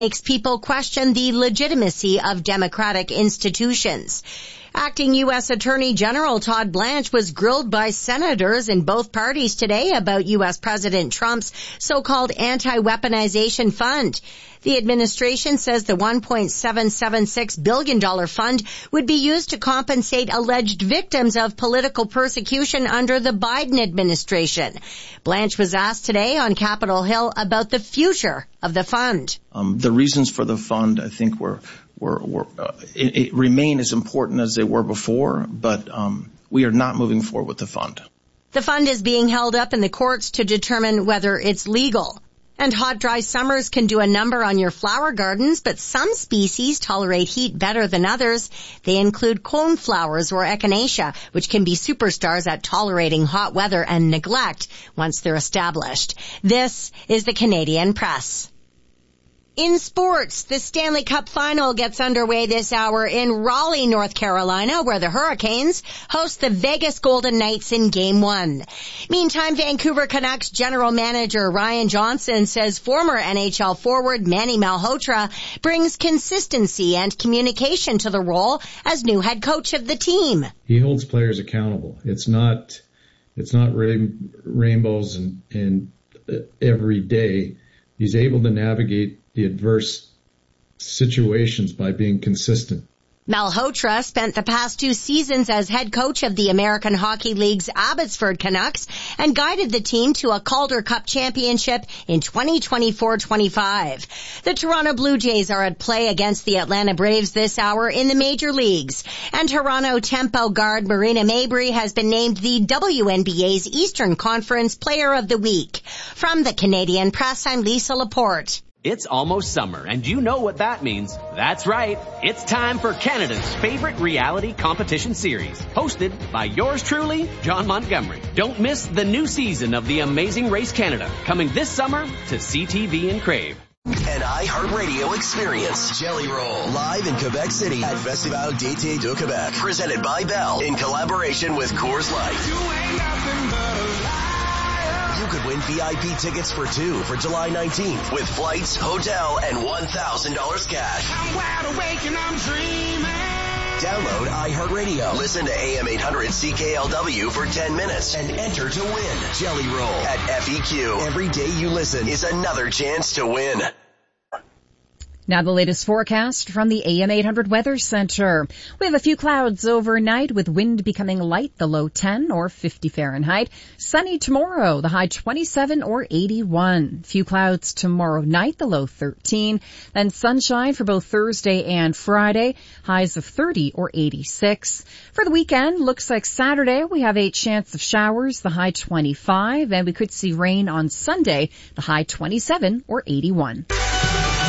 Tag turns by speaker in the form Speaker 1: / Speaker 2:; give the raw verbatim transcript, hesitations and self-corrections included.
Speaker 1: makes people question the legitimacy of democratic institutions. Acting U S Attorney General Todd Blanche was grilled by senators in both parties today about U S President Trump's so-called anti-weaponization fund. The administration says the one point seven seven six billion dollars fund would be used to compensate alleged victims of political persecution under the Biden administration. Blanche was asked today on Capitol Hill about the future of the fund.
Speaker 2: Um, the reasons for the fund, I think, were were, were uh, it, it remain as important as they were before, but um, we are not moving forward with the fund.
Speaker 1: The fund is being held up in the courts to determine whether it's legal. And hot, dry summers can do a number on your flower gardens, but some species tolerate heat better than others. They include coneflowers or echinacea, which can be superstars at tolerating hot weather and neglect once they're established. This is the Canadian Press. In sports, the Stanley Cup Final gets underway this hour in Raleigh, North Carolina, where the Hurricanes host the Vegas Golden Knights in Game one. Meantime, Vancouver Canucks general manager Ryan Johnson says former N H L forward Manny Malhotra brings consistency and communication to the role as new head coach of the team.
Speaker 3: He holds players accountable. It's not, it's not really rainbows and, and every day. He's able to navigate the adverse situations by being consistent.
Speaker 1: Malhotra spent the past two seasons as head coach of the American Hockey League's Abbotsford Canucks and guided the team to a Calder Cup championship in twenty twenty-four twenty-five. The Toronto Blue Jays are at play against the Atlanta Braves this hour in the major leagues. And Toronto Tempo guard Marina Mabrey has been named the W N B A's Eastern Conference Player of the Week. From the Canadian Press, I'm Lisa Laporte.
Speaker 4: It's almost summer, and you know what that means. That's right. It's time for Canada's favorite reality competition series, hosted by yours truly, John Montgomery. Don't miss the new season of The Amazing Race Canada, coming this summer to C T V and Crave.
Speaker 5: An iHeartRadio experience. Jelly Roll. Live in Quebec City at Festival d'Été de Quebec. Presented by Bell in collaboration with Coors Light. You ain't nothing but a liar. You could win V I P tickets for two for July nineteenth with flights, hotel, and one thousand dollars cash. I'm wide awake and I'm dreaming. Download iHeartRadio. Listen to A M eight hundred C K L W for ten minutes and enter to win. Jelly Roll at F E Q. Every day you listen is another chance to win.
Speaker 6: Now the latest forecast from the A M eight hundred Weather Center. We have a few clouds overnight with wind becoming light, the low ten or fifty Fahrenheit. Sunny tomorrow, the high twenty-seven or eighty-one. Few clouds tomorrow night, the low thirteen. Then sunshine for both Thursday and Friday, highs of thirty or eighty-six. For the weekend, looks like Saturday we have a chance of showers, the high twenty-five, and we could see rain on Sunday, the high twenty-seven or eighty-one.